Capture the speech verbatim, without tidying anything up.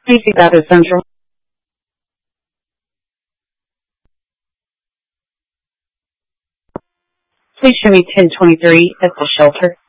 Stacy Baptist Central. Please show me ten twenty-three at the shelter.